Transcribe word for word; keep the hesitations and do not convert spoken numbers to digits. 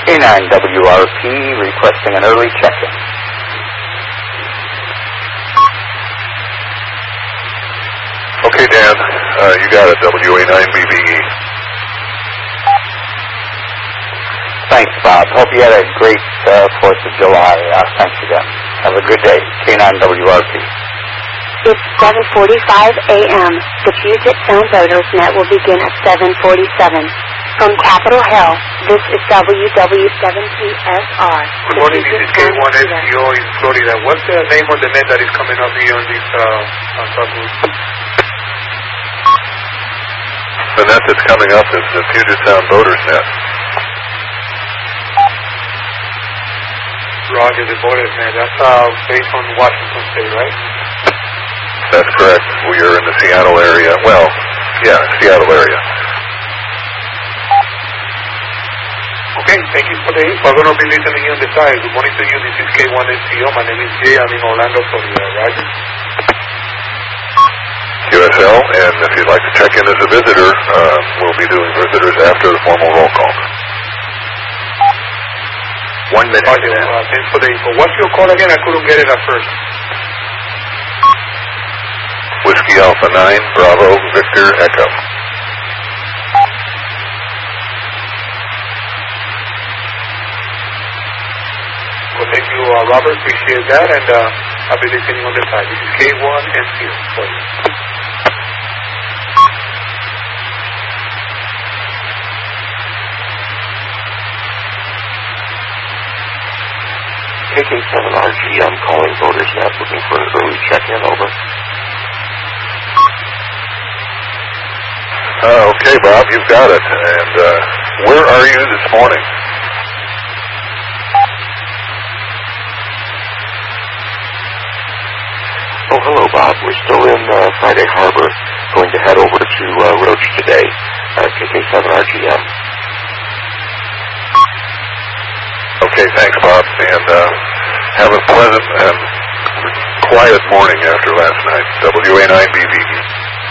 K nine W R P requesting an early check-in. Okay, Dan, uh, you got it, W A nine B V E. Thanks, Bob. Hope you had a great uh, fourth of July. Uh, thanks again. Have a good day. K nine W R P. It's seven forty-five a m The Puget Sound Voters Net will begin at seven forty-seven. From Capitol Hill, this is W W seven T S R. Good morning, this is K one S C O in Florida. What's the name of the net that is coming up here on this uh, on subgroup? The net that's coming up is the Puget Sound Voters Net. Roger, the Voters Net. That's uh, based on Washington State, right? That's correct. We are in the Seattle area. Well, yeah, Seattle area. Okay, thank you for the info. I'm going to be listening on the side. Good morning to you. This is K one S C O. My name is Jay. I'm in Orlando, Florida, right? Q S L, and if you'd like to check in as a visitor, uh, we'll be doing visitors after the formal roll call. One minute. Okay, uh, thanks for the info. What's your call again? I couldn't get it at first. Whiskey Alpha nine, Bravo, Victor, Echo. Well, thank you, uh, Robert. Appreciate that, and uh, I'll be listening on the side. This is K one S C O for you. K K seven R G, I'm calling Voters Net, looking for an early check-in, over. Uh, okay, Bob, you've got it. And uh, where are you this morning? Oh, hello, Bob. We're still in uh, Friday Harbor, going to head over to uh, Roach today, uh, K K seven R G M. Okay, thanks, Bob, and uh, have a pleasant and quiet morning after last night. W A nine B V E.